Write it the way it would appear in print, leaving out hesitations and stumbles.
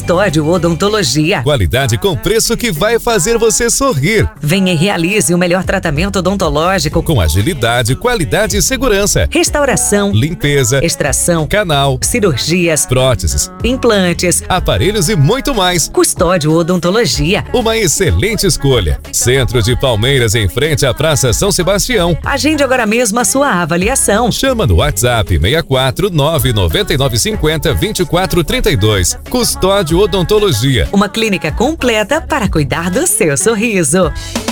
Custódio Odontologia. Qualidade com preço que vai fazer você sorrir. Venha e realize o melhor tratamento odontológico Com agilidade, qualidade e segurança. restauração, Limpeza, extração, canal, cirurgias, próteses, implantes. aparelhos e muito mais. Custódio Odontologia. Uma excelente escolha. Centro de Palmeiras, em frente à Praça São Sebastião. Agende agora mesmo a sua avaliação. Chama no WhatsApp 64 999 50 24 32. Custódio Odontologia. Uma clínica completa para cuidar do seu sorriso.